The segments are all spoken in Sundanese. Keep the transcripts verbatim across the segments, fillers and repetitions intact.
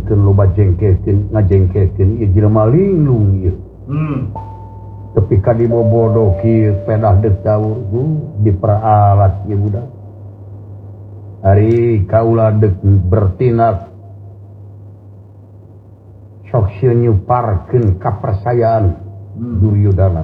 ngajengkeun loba jengkekeun ngajengkekeun ieu jelema linglung ieu. Hmm. Tapi ka dibobodo kieu pedah deuk daur diperalat ieu budak. Ari kaula deuk bertindak sok sieun nyuparkeun kapercayaan hmm. Duryodana.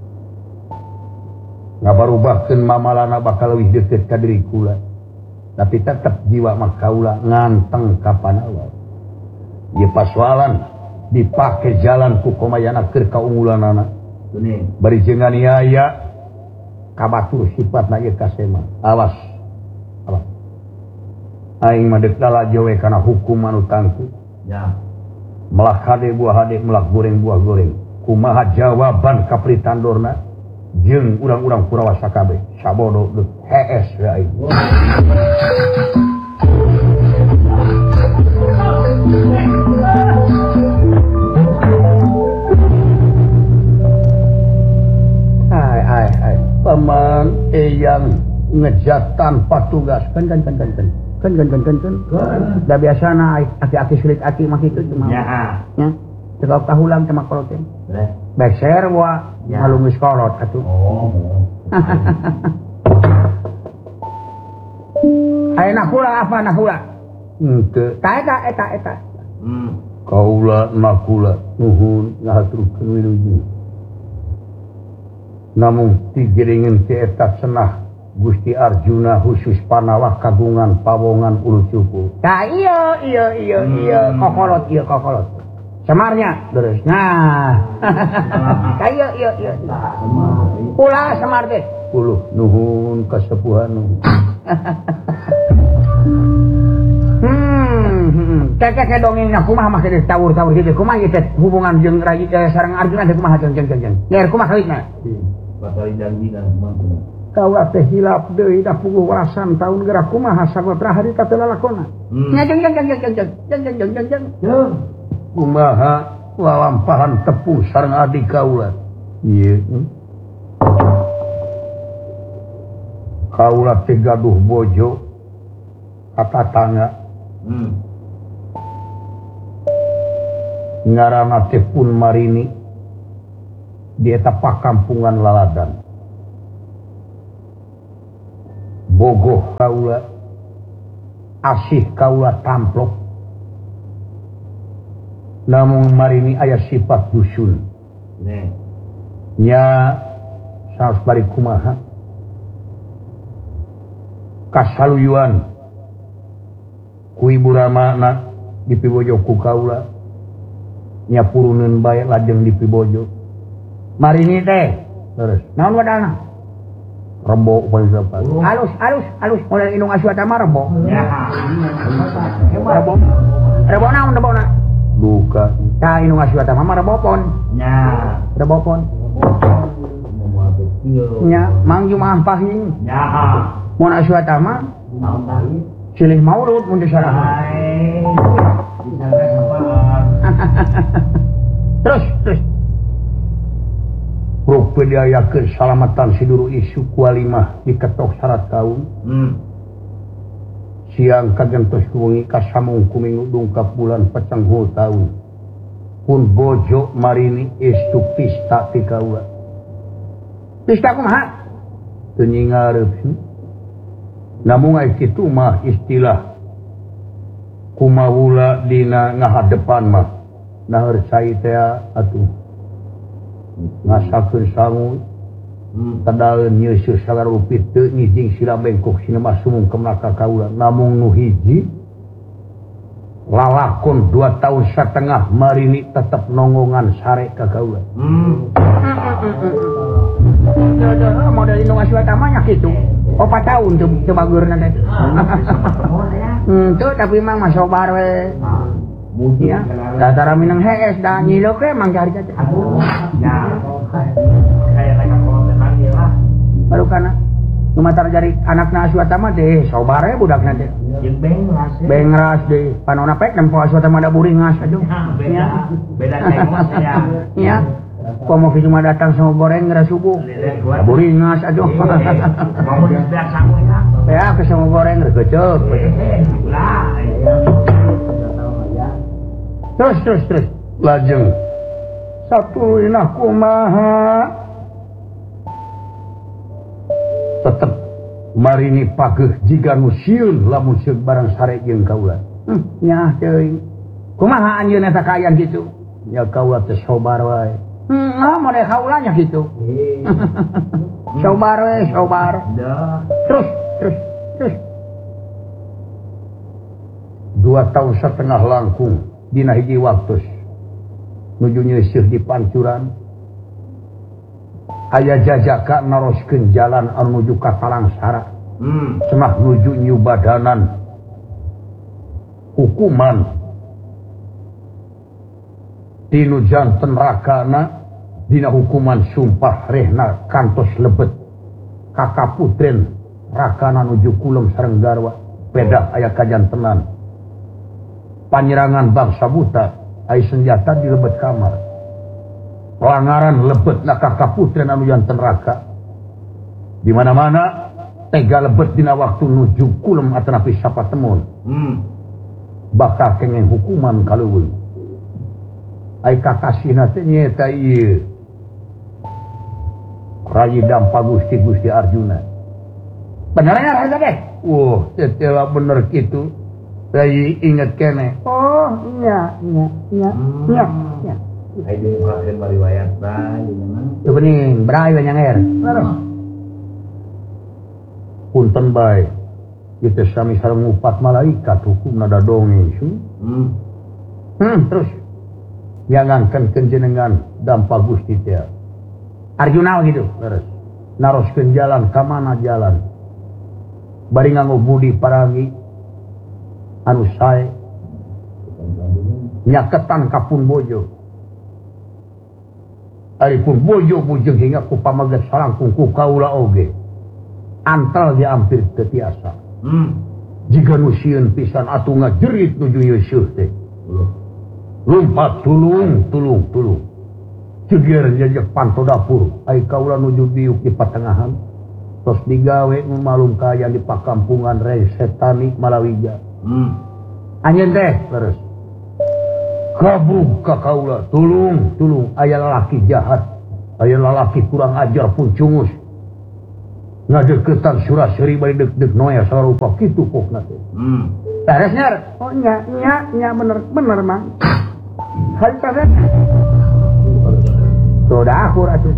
Ngabarubahkeun mamalana bakal leuwih deukeut ka diri kula. Tapi tetap jiwa mah kaula nganteng ka Panawa. Ieu pasoalan dipake jalan ku komayana keur kaunggulanana. Bari jengan ieu aya kabatur sifatna ieu kasema. Awas. Awas. Aing mah deuk lalajo we kana hukum anu tangtu. Ya. Melak hade buah hade melak goreng buah goreng. Kumaha jawaban ka pritandorna jeung urang-urang Kurawa sakabeh. Sabodo deuk hees we aing. Hai hai hai paman eyang ngejat tanpa tugas kan kan kan kan kan kan kan kan kan kan da biasana aki-aki sulit aki mah kitu cuma ya nya cekap kahulang teh makolot teh beser wa malu geus kolot atuh oh ayeuna kula apa na kula henteu ta eta eta eta hmm kaula makula nuhun ngahaturkeun wilujeng namun tigiringeun ti eta cenah Gusti Arjuna khusus Panawa kagungan pawongan ulu cupu. Tah iya iya iya iya kokolot iya kokolot. Semarnya terus. Nah. Tah iya iya iya. Kula Semar teh. Kuluh nuhun kasepuhan nuhun. Hmm, keke dongengna kumaha mah teh tawur-tawur kitu kumaha ieu teh hubungan jeung Rayi sareng Arjuna teh kumaha jeung jeung jeung. Nger kumaha kalitna? Batari janjina kumaha. Kaula teh hilap deui da puguh warasan taun gerak kumaha sagotra hari teh lalakonna. Nya jeung jeung jeung jeung jeung jeung jeung jeung jeung. Jeung. Kumaha lalampahan tepung sareng adik kaula. Ieu. Kaula teh gaduh bojo ka tangga. Hmm. Ngaranna teh Pun Marini di eta pakampungan laladan. Bogoh kaula asih kaula tamplok namun Marini aya sifat dusun nya saos bari kumaha kasaluyuan ku ibu ramana dipibojo ku kaula nya puruneun bae lajeng dipibojo Marini teh terus naon wadana Rebo paling dapat. Halus, halus, halus. Mulai indung Aswatama rebo. Ya. Rebo. Rebo naon rebona? Duka. Tah indung Aswatama mah rebopon. Ya. Rebopon. Nya, mang Jumaah Pahing. Ya. Mun Aswatama naon tadi? Silih Maulud mun disarahan. Terus, terus. Rupa diayakeun salamatan siduru isu kualimah diketok syarat kaum. Hmm. Siang kagentos kuwengi kasamung kuminggu dungkap bulan pecenghul taun. Pun bojo Marini estu pista ti kaula. Pista kumaha? Teu nyingareup. Namun ai kitu mah istilah kumaula dina ngahadepan mah. Naeur cai teh atuh ngasakeun sangu tadaeun nyeuseur sagarupit teu ngijing sila bengkok sinema sumung kemna ka kaula namung nu hiji lalakon dua tahun setengah Marini tetep nongongan sare ka kaula. Hmm. Heeh. Model indung Aswatama nya kitu. Opat tahun teu teu bageurna teh. Henteu tapi mang mah sobar we. Ya, datara minang hees da nyilo ke mang cari caca. Ya, kayak lagi kontenan dia lah. Baru kana, numatar jari anakna Aswatama deh, sobare budakna teh. Jeung bengras. Bengras deh, panona pek nempo Aswatama da buringas aduh. Ya, beda tengos ya. Ya. Komo cuma datang sama goreng geura subuh. Buringas aduh. Mau disedak sangu ya. Ya, ke sama goreng geura geuceuk. Lah, terus terus terus lajeng satu inah kumaha tetep marini pageuh jiga nu sieun lamun sieun barang sare jeung kaula hmm, nya teuing kumaha anjeun eta kaayaan kitu nya kaula teh sobar wae hmm nah mane kaula nya kitu sobar we sobar terus terus terus dua tahun setengah langkung dina hiji waktu nuju nyeuseuf di pancuran aya jajaka naroskeun jalan anu nuju ka Talangsara hmm. cenah nuju nyubadanan hukuman tinu janten rakana dina hukuman sumpah rehna kantos lebet kakaputren rakana nuju kulem sareng garwa pedah aya kajantenan panyerangan bangsa buta ai senjata di lebet kamar pelanggaran lebet nakah kaputren anu janten raka di mana-mana tega lebet dina waktu nuju kulem atanapi sapa temun hmm. bakal kengeng hukuman kaleuweung ai kakasihna teh nyaeta ieu Rayi Dampa Gusti Gusti Arjuna benernya rasa deh wah setelah bener kitu Rayi inget kene oh nya nya nya nya nya ai jeung ngarakeun mariwayat bae teu bening brai we nyanger punten bae ieu teh sami sareng upat malaikat hukumna da dongeng su hmm hmm terus nyangankeun jenengan Dampa Gusti teh Arjuna gitu terus naroskeun jalan ka mana jalan bari nganggo budi parangi anu sae nyaketan ka pun bojo ari pun bojo bujeng hingga ku pamaget salangkung ku kaula oge antal dia hampir teu tiasa hmm. jika nu sieun pisan atuh ngajerit nuju Yesus teh lumpat tulung tulung tulung ceger jajak panto dapur ai kaula nuju diuk di patengahan tos digawe malung kaya di pakampungan rei setani Malawija hmm. anjeun teh leres kabuk ka kaula tulung tulung aya lalaki jahat aya lalaki kurang ajar pun cungus ngadeukeutan suraseri bari deuk-deuk noya sarupa kitu pokna teh hmm. beres nya oh nya nya nya bener bener mang hari tadi sudah akur atuh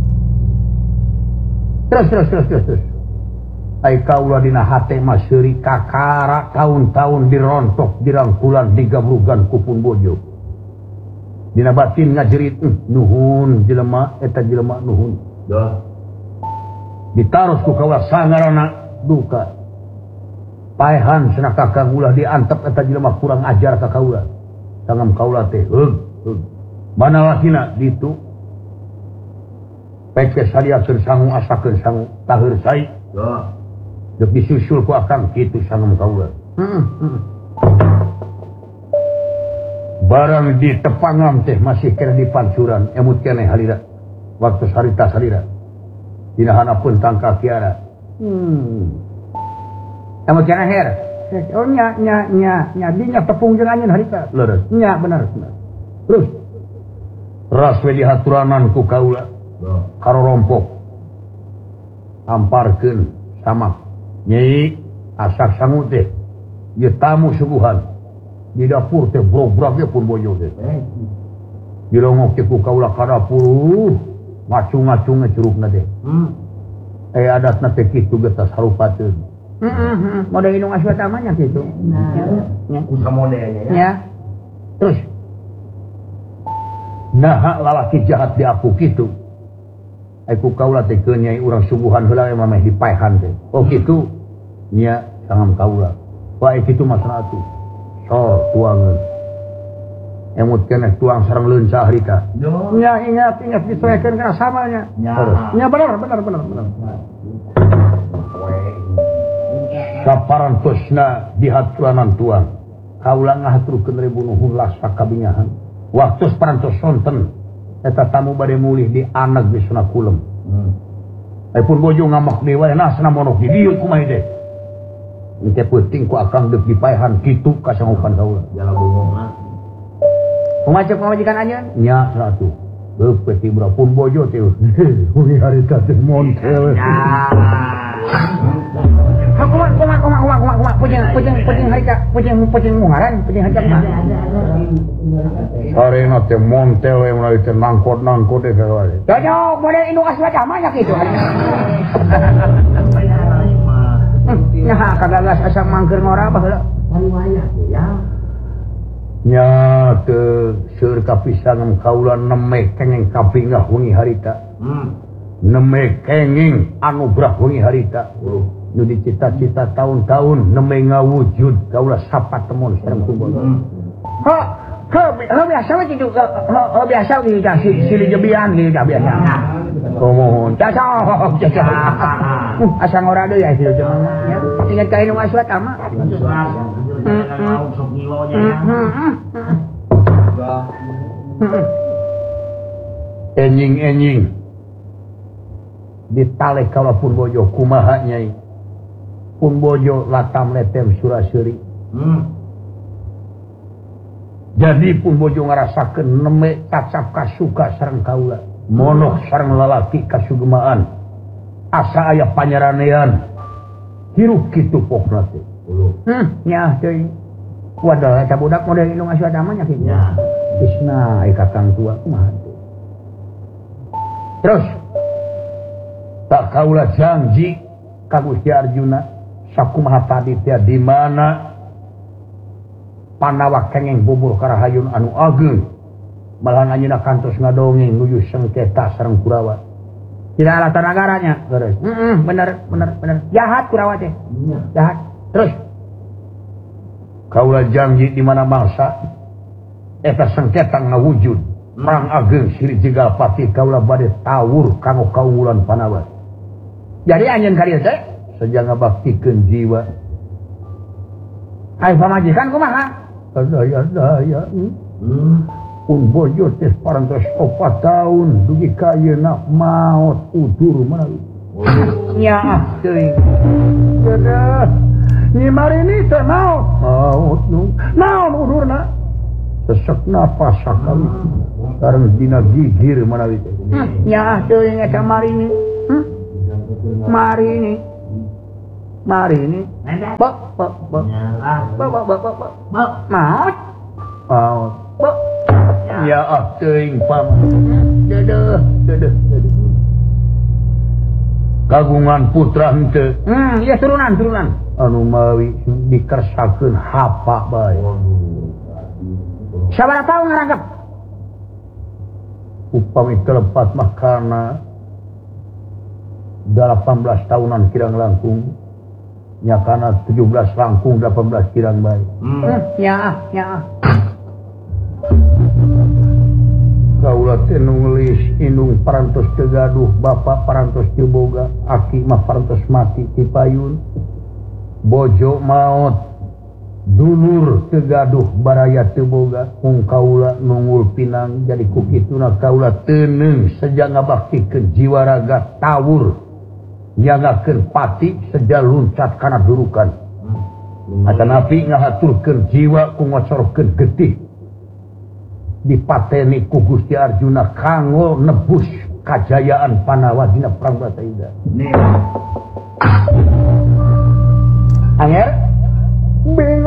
terus terus terus terus terus ai kaula dina hate mah seuri kakara tahun-tahun dirontok dirangkulan digabrugan ku pun bojo dina batin ngajerit uh, nuhun jelema eta jelema nuhun dah ditaros ku kaula sangarana duka paehan cenah kakang ulah diantep eta jelema kurang ajar ka kaula sangam kaula teh heug heug mana lakina ditu peke sadiakeun sangu asakeun sangu taheur sai dah dek disusul ku akang kitu sangem kaula heeh heeh barang di tepangam teh masih kena di pancuran emut keneh halira waktu sarita salira dina hanapeun tangka kiara hmm emut keneh her oh nya nya nya nya dinya tepung jeung anjeun harita leres nya bener bener terus ras we dihaturanan ku kaula karo rompok amparkeun samak nyai asak sangu teh ieu tamu suguhan di dapur teh brog-brog pun bojo teh dilongok ku kaula ka dapur ngacung-ngacung curugna teh hmm. eh adatna teh kitu geus sarupateun heeh model indung aswata mah nya kitu nah nya usaha modelnya ya terus nah lalaki jahat di aku kitu aku kaula teh keun nyai urang suguhan heula mah meh dipaehan teh oh kitu nya sangam kaula wae kitu masalah atuh sor tuangeun emut keneh tuang sareng leuncah harita nya ingat ingat disesuaikeun kana samanya nya bener bener bener bener saparantosna dihaturanan tuang kaula ngahaturkeun ribu nuhun lasa kabingahan waktu parantos sonten eta tamu bade mulih di anak di Suna Kulem hmm. ai pun bojo ngamak dewa nasna monok di dieu kumaha teh engke peuting ku akang deuk dipaehan kitu ka sangupan kaula jala bongong Kumacek pamajikan anjeun? Nya ratu. Beupeut ti pun bojo teh. Uni harita teh montel. Ha kumaha kumaha kumaha kumaha kumaha pujeng pujeng pujeng harita pujeng pujeng muharan pujeng harita kumaha? Sarena teh montel we meulawi teh nangkot-nangkot teh kae. Cocok model indung aswata mah nya kitu. Nah, kagagas asa mangkeur ngora baheula. Nya teu seueur kapisan kaula nemeh kenging kapingah wengi harita. Hmm. Nemeh kenging anugrah wengi harita. Uh. Nu dicita-cita tahun-tahun nemeh ngawujud kaula sapa temon sareng kumpul. Hmm. Ha, ha, ha biasa we kitu. Ha biasa kitu tah silih jebian kitu tah biasa. Kumohon. Cocok, cocok. Asa ngora deui ya kitu mah. Ingat ka indung aswata mah. Enjing-enjing ditaleh kala pun bojo kumaha nyai pun bojo latam letem suraseuri hmm. Jadi pun bojo ngarasakeun neme tacap kasuka sareng kaula monok sareng lalaki kasugemaan asa aya panyaranean hirup kitu pokna teh. Hmm, nya teuing. Wadah eta budak model indung aswata mah nya kitu. Ya. Isna ai kakang tua kumaha teh. Terus tak kaula janji ka Gusti Arjuna sakumaha tadi teh di mana Pandawa kenging bubur karahayun anu ageung malahan anjeunna kantos ngadongeng nuju sengketa sareng Kurawa. Tidak alat negaranya. Beres. Heeh, bener bener bener. Jahat Kurawa teh. Jahat. Terus kaula janji di mana mangsa eta sengketa ngawujud perang ageung siri jegal pati kaula bade tawur kanggo kaunggulan Pandawa. Jadi anjeun ka dieu teh saja ngabaktikeun jiwa. Ai pamajikan kumaha? Daya-daya. Hmm. Pun bojo teh parantos opat taun dugi ka ayeuna maot udur menawi. Nya teuing. Dadah. Nyi marini teh naon? Maot nu. Naon udurna? Sesek napas sakali. Sareng dina gigir menawi teh. Nya teuing eta marini. Hmm? Marini. Marini. Bok bok bok. Bok bok bok bok. Bok. Maot. Maot. Bok. Ya ah teuing pam. Dedeh, dedeh, dedeh. Kagungan putra henteu. Hmm, ieu turunan, turunan. Anu mawi dikersakeun hapa bae. Sabaraha taun ngarangkep? Upami kelepat mah karena delapan belas tahunan kirang langkung. Nya kana tujuh belas langkung delapan belas kirang bae. Hmm, nya nya. Kaula teh nulis indung parantos teu gaduh, bapa parantos teu boga, aki mah parantos mati ti payun. Bojo maot, dulur teu gaduh, baraya teu boga, mung kaula nungul pinang jadi ku kituna kaula teuneuh saja ngabaktikeun jiwa raga tawur. Nyagakeun pati saja luncat kana durukan. Atanapi ngahaturkeun jiwa ku ngocorkeun getih. Dipateni ku Gusti Arjuna kanggo nebus kajayaan Pandawa dina perang Bratayuda. Anger